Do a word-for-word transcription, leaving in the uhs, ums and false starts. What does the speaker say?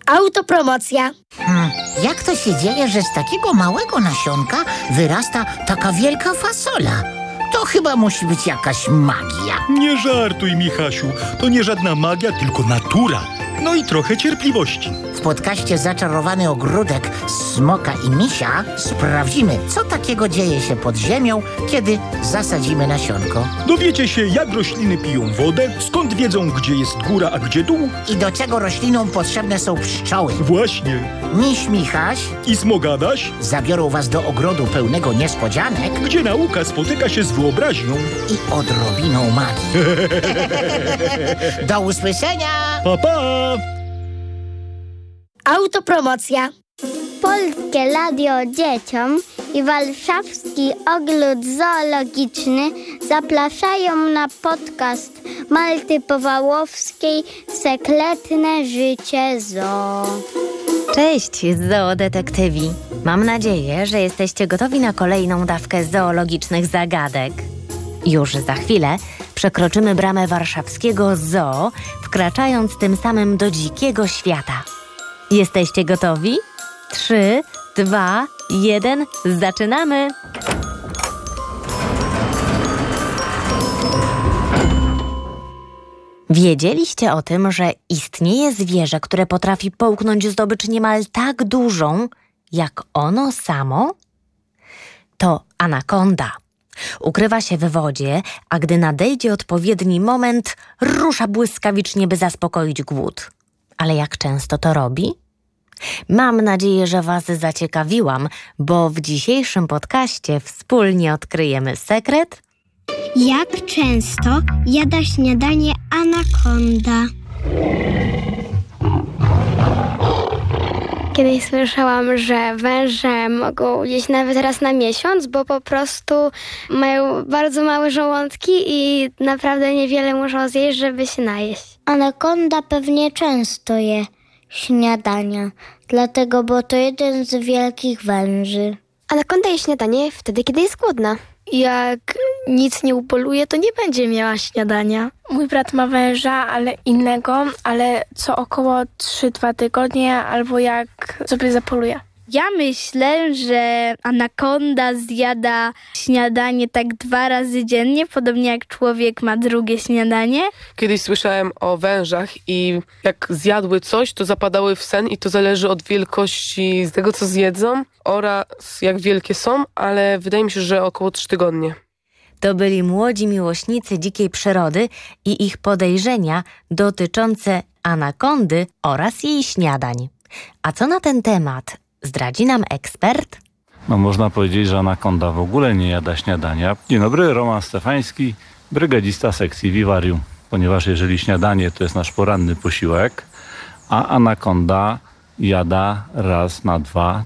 Autopromocja. Hmm, jak to się dzieje, że z takiego małego nasionka wyrasta taka wielka fasola? To chyba musi być jakaś magia. Nie żartuj, Michasiu. To nie żadna magia, tylko natura. No i trochę cierpliwości. W podcaście Zaczarowany ogródek Smoka i Misia sprawdzimy, co takiego dzieje się pod ziemią, kiedy zasadzimy nasionko. Dowiecie się, jak rośliny piją wodę, skąd wiedzą, gdzie jest góra, a gdzie dół. I do czego roślinom potrzebne są pszczoły. Właśnie. Miś Michaś I Smogadaś, zabiorą was do ogrodu pełnego niespodzianek gdzie nauka spotyka się z wyobraźnią. i odrobiną magii. Do usłyszenia! Pa, pa! Autopromocja. Polskie Radio dzieciom i Warszawski Ogród Zoologiczny zapraszają na podcast Malty Powałowskiej Sekretne życie zoo. Cześć, zoodetektywi. Mam nadzieję, że jesteście gotowi na kolejną dawkę zoologicznych zagadek. Już za chwilę przekroczymy bramę warszawskiego zoo, wkraczając tym samym do dzikiego świata. Jesteście gotowi? Trzy, dwa, jeden, zaczynamy! Wiedzieliście o tym, że istnieje zwierzę, które potrafi połknąć zdobycz niemal tak dużą, jak ono samo? To anakonda. Ukrywa się w wodzie, a gdy nadejdzie odpowiedni moment, rusza błyskawicznie, by zaspokoić głód. Ale jak często to robi? Mam nadzieję, że was zaciekawiłam, bo w dzisiejszym podcaście wspólnie odkryjemy sekret, Jak często jada śniadanie anakonda? Kiedyś słyszałam, że węże mogą jeść nawet raz na miesiąc, bo po prostu mają bardzo małe żołądki i naprawdę niewiele muszą zjeść, żeby się najeść. Anakonda pewnie często je śniadania, dlatego, bo to jeden z wielkich węży. Anakonda je śniadanie wtedy, kiedy jest głodna. Jak nic nie upoluje, to nie będzie miała śniadania. Mój brat ma węża, ale innego, ale co około trzy dwa tygodnie, albo jak sobie zapoluje. Ja myślę, że anakonda zjada śniadanie tak dwa razy dziennie, podobnie jak człowiek ma drugie śniadanie. Kiedyś słyszałem o wężach i jak zjadły coś, to zapadały w sen i to zależy od wielkości z tego, co zjedzą oraz jak wielkie są, ale wydaje mi się, że około trzy tygodnie. To byli młodzi miłośnicy dzikiej przyrody i ich podejrzenia dotyczące anakondy oraz jej śniadań. A co na ten temat zdradzi nam ekspert? No można powiedzieć, że anakonda w ogóle nie jada śniadania. Dzień dobry, Roman Stefański, brygadzista sekcji Vivarium. Ponieważ jeżeli śniadanie to jest nasz poranny posiłek, a anakonda jada raz na dwa,